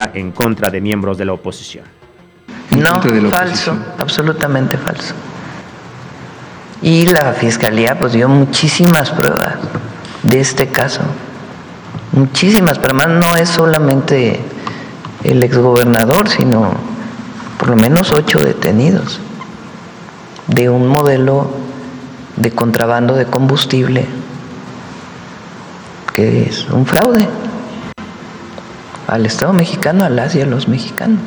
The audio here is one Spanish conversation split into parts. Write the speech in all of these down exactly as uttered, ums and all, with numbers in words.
política en contra de miembros de la oposición. No, falso, absolutamente falso. Y la Fiscalía pues dio muchísimas pruebas de este caso, muchísimas, pero además no es solamente el exgobernador, sino por lo menos ocho detenidos de un modelo de contrabando de combustible que es un fraude al Estado mexicano, a las y a los mexicanos.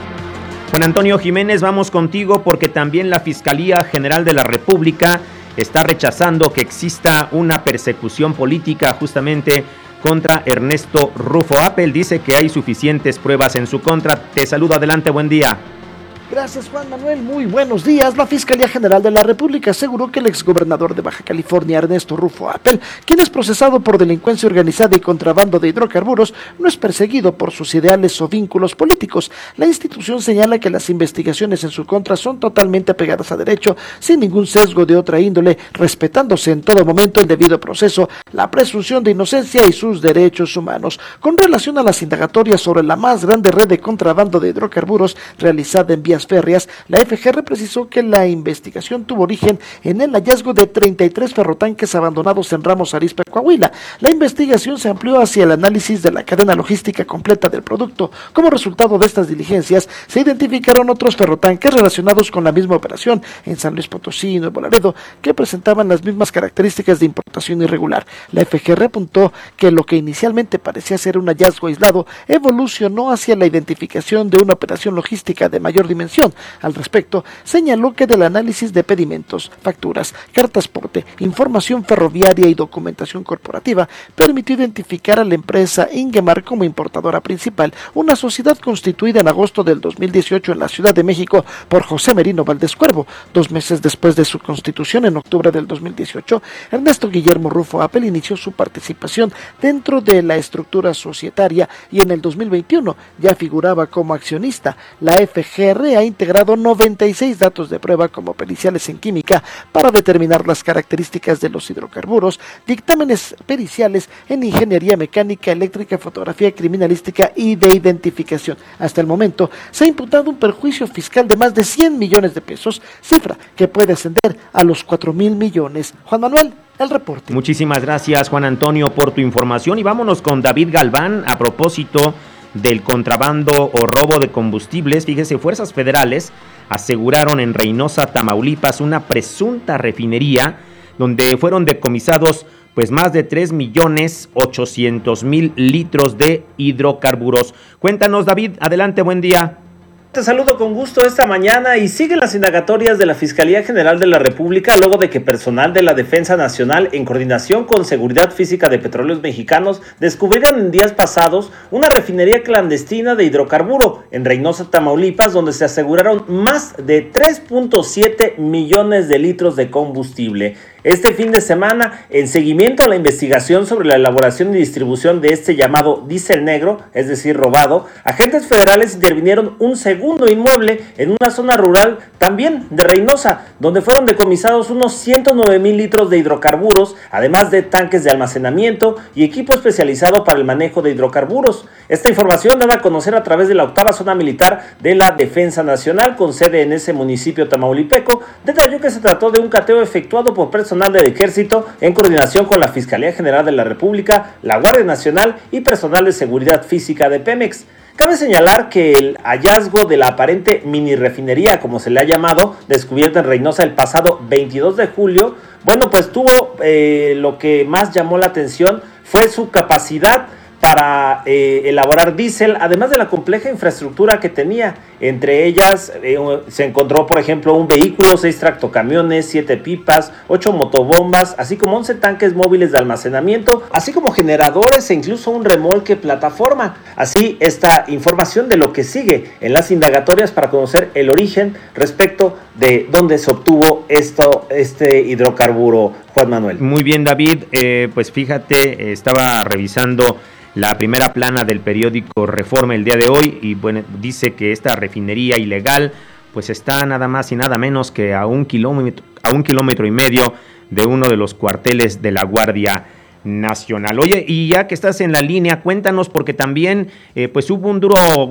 Juan Antonio Jiménez, vamos contigo porque también la Fiscalía General de la República está rechazando que exista una persecución política justamente contra Ernesto Rufo Appel. Dice que hay suficientes pruebas en su contra. Te saludo, adelante, buen día. Gracias, Juan Manuel. Muy buenos días. La Fiscalía General de la República aseguró que el exgobernador de Baja California, Ernesto Rufo Appel, quien es procesado por delincuencia organizada y contrabando de hidrocarburos, no es perseguido por sus ideales o vínculos políticos. La institución señala que las investigaciones en su contra son totalmente apegadas a derecho, sin ningún sesgo de otra índole, respetándose en todo momento el debido proceso, la presunción de inocencia y sus derechos humanos. Con relación a las indagatorias sobre la más grande red de contrabando de hidrocarburos realizada en vías férreas, la F G R precisó que la investigación tuvo origen en el hallazgo de treinta y tres ferrotanques abandonados en Ramos Arizpe, Coahuila. La investigación se amplió hacia el análisis de la cadena logística completa del producto. Como resultado de estas diligencias, se identificaron otros ferrotanques relacionados con la misma operación en San Luis Potosí y Nuevo Laredo, que presentaban las mismas características de importación irregular. La F G R apuntó que lo que inicialmente parecía ser un hallazgo aislado evolucionó hacia la identificación de una operación logística de mayor dimensión. Al respecto, señaló que del análisis de pedimentos, facturas, cartas porte, información ferroviaria y documentación corporativa, permitió identificar a la empresa Ingemar como importadora principal, una sociedad constituida en agosto del dos mil dieciocho en la Ciudad de México por José Merino Valdés Cuervo. Dos meses después de su constitución, en octubre del dos mil dieciocho, Ernesto Guillermo Rufo Appel inició su participación dentro de la estructura societaria y en el dos mil veintiuno ya figuraba como accionista. La F G R ha integrado noventa y seis datos de prueba como periciales en química para determinar las características de los hidrocarburos, dictámenes periciales en ingeniería mecánica, eléctrica, fotografía criminalística y de identificación. Hasta el momento se ha imputado un perjuicio fiscal de más de cien millones de pesos, cifra que puede ascender a los cuatro mil millones. Juan Manuel, el reporte. Muchísimas gracias, Juan Antonio, por tu información, y vámonos con David Galván a propósito del contrabando o robo de combustibles. Fíjese, fuerzas federales aseguraron en Reynosa, Tamaulipas, una presunta refinería donde fueron decomisados pues más de tres millones ochocientos mil litros de hidrocarburos. Cuéntanos, David, adelante, buen día. Te saludo con gusto esta mañana y siguen las indagatorias de la Fiscalía General de la República luego de que personal de la Defensa Nacional en coordinación con Seguridad Física de Petróleos Mexicanos descubrieron en días pasados una refinería clandestina de hidrocarburo en Reynosa, Tamaulipas, donde se aseguraron más de tres punto siete millones de litros de combustible. Este fin de semana, en seguimiento a la investigación sobre la elaboración y distribución de este llamado diésel negro, es decir, robado, agentes federales intervinieron un segundo inmueble en una zona rural también de Reynosa, donde fueron decomisados unos ciento nueve mil litros de hidrocarburos, además de tanques de almacenamiento y equipo especializado para el manejo de hidrocarburos. Esta información dada a conocer a través de la octava zona militar de la Defensa Nacional, con sede en ese municipio tamaulipeco, detalló que se trató de un cateo efectuado por personal del Ejército en coordinación con la Fiscalía General de la República, la Guardia Nacional y personal de seguridad física de Pemex. Cabe señalar que el hallazgo de la aparente mini refinería, como se le ha llamado, descubierta en Reynosa el pasado veintidós de julio, bueno, pues tuvo eh, lo que más llamó la atención fue su capacidad para eh, elaborar diésel, además de la compleja infraestructura que tenía. Entre ellas eh, se encontró, por ejemplo, un vehículo, seis tractocamiones, siete pipas, ocho motobombas, así como once tanques móviles de almacenamiento, así como generadores e incluso un remolque plataforma. Así, esta información de lo que sigue en las indagatorias para conocer el origen respecto de dónde se obtuvo esto, este hidrocarburo, Juan Manuel. Muy bien, David, eh, pues fíjate, eh, estaba revisando la primera plana del periódico Reforma el día de hoy y bueno, dice que esta refinería ilegal pues está nada más y nada menos que a un kilómetro, a un kilómetro y medio de uno de los cuarteles de la Guardia Nacional. Oye, y ya que estás en la línea, cuéntanos, porque también eh, pues hubo un duro